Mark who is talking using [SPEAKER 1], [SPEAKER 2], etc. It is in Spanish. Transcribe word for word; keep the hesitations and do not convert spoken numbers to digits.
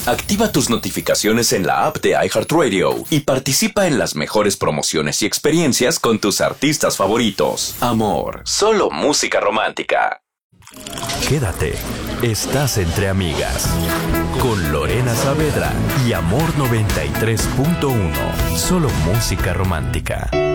[SPEAKER 1] Activa tus notificaciones en la app de iHeartRadio y participa en las mejores promociones y experiencias con tus artistas favoritos. Amor, solo música romántica.
[SPEAKER 2] Quédate, estás entre amigas. Con Lorena Saavedra y Amor noventa y tres punto uno. Solo música romántica.